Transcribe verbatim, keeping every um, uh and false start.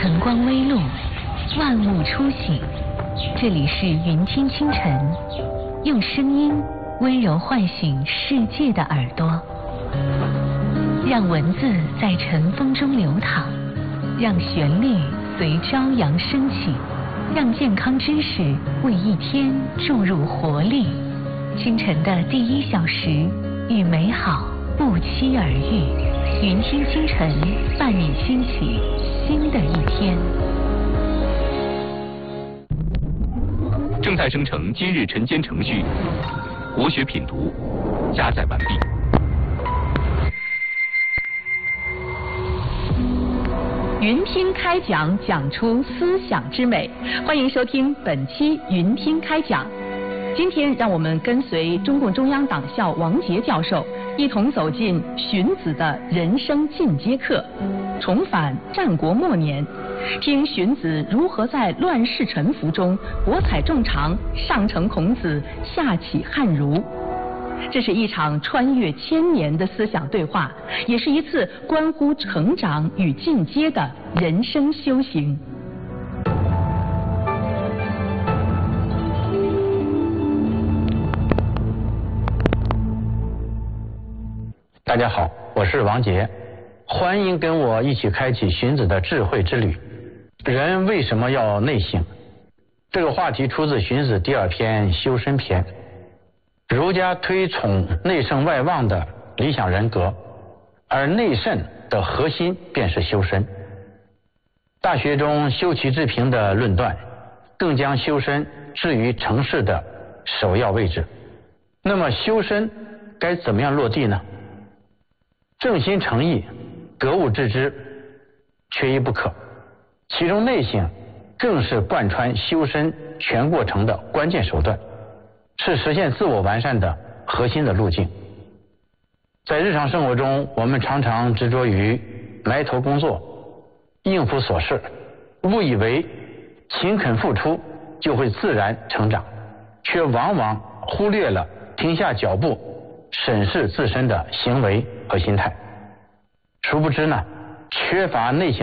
晨光微露，万物初醒。这里是云听清晨，用声音温柔唤醒世界的耳朵，让文字在晨风中流淌，让旋律随朝阳升起，让健康知识为一天注入活力。清晨的第一小时，与美好不期而遇。云听清晨，伴你兴起新的一天。 正在生成今日晨间程序，国学品读加载完毕。 云听开讲，讲出思想之美。欢迎收听本期云听开讲。今天让我们跟随中共中央党校王杰教授，一同走进荀子的人生进阶课，重返战国末年，听荀子如何在乱世沉浮中博采众长，上承孔子，下启汉儒。这是一场穿越千年的思想对话，也是一次关乎成长与进阶的人生修行。 大家好，我是王杰，欢迎跟我一起开启荀子的智慧之旅。人为什么要内省？这个话题出自荀子第二篇修身篇。儒家推崇内圣外望的理想人格，而内圣的核心便是修身。大学中修齐治平的论断，更将修身置于成事的首要位置。那么修身该怎么样落地呢？正心诚意、格物致知，缺一不可。其中内省更是贯穿修身全过程的关键手段，是实现自我完善的核心的路径。在日常生活中，我们常常执着于埋头工作、应付琐事，误以为勤恳付出就会自然成长，却往往忽略了停下脚步审视自身的行为和心态。殊不知呢，缺乏内省